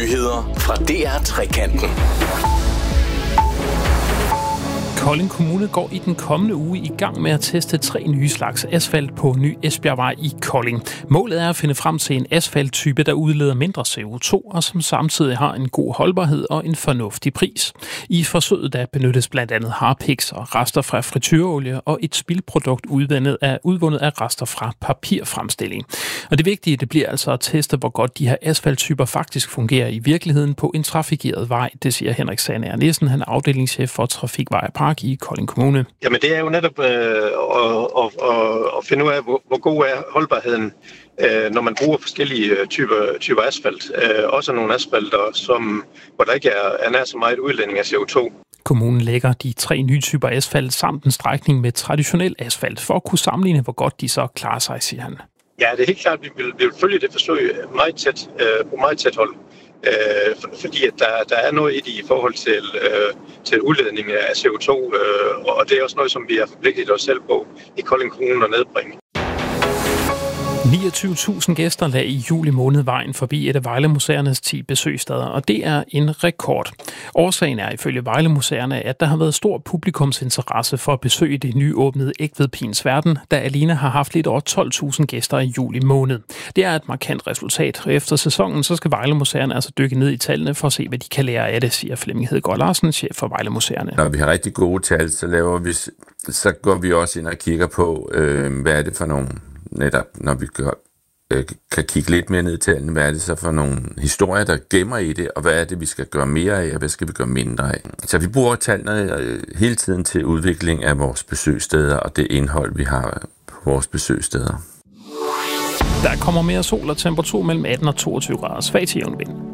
Nyheder fra DR Trekanten. Kolding Kommune går i den kommende uge i gang med at teste 3 nye slags asfalt på Ny Esbjergvej i Kolding. Målet er at finde frem til en asfalttype, der udleder mindre CO2 og som samtidig har en god holdbarhed og en fornuftig pris. I forsøget der benyttes blandt andet harpiks og rester fra frityrolie og et spildprodukt udvundet af rester fra papirfremstilling. Og det vigtige det bliver altså at teste, hvor godt de her asfalttyper faktisk fungerer i virkeligheden på en trafikeret vej. Det siger Henrik Sandager Nielsen, han er afdelingschef for Trafikvej og Park i Kolding Kommune. Jamen det er jo netop at finde ud af, hvor god er holdbarheden, når man bruger forskellige typer asfalt. Også nogle asfalter, hvor der ikke er nær så meget udledning af CO2. Kommunen lægger de 3 nye typer asfalt samt en strækning med traditionel asfalt for at kunne sammenligne, hvor godt de så klarer sig, siger han. Ja, det er helt klart, at vi vil følge det forsøg på meget tæt hold. Fordi at der er noget i det i forhold til udledning af CO2, og det er også noget, som vi har forpligtet os selv på i Kolding Kommune at nedbringe. 29.000 gæster lagde i juli måned vejen forbi et af Vejle-museernes 10 besøgssteder, og det er en rekord. Årsagen er ifølge Vejle-museerne, at der har været stor publikumsinteresse for at besøge det nyåbnede Egtved Pigens Verden, der alene har haft lidt over 12.000 gæster i juli måned. Det er et markant resultat, og efter sæsonen så skal Vejle-museerne altså dykke ned i tallene for at se, hvad de kan lære af det, siger Flemming Hedegaard Larsen, chef for Vejle-museerne. Når vi har rigtig gode tal, så går vi også ind og kigger på, hvad er det for nogle netop, når vi kan kigge lidt mere ned i tallene, hvad er det så for nogle historier, der gemmer i det, og hvad er det, vi skal gøre mere af, og hvad skal vi gøre mindre af. Så vi bruger tallene hele tiden til udvikling af vores besøgssteder, og det indhold, vi har på vores besøgssteder. Der kommer mere sol og temperatur mellem 18 og 22 grader, svag til jævn vind.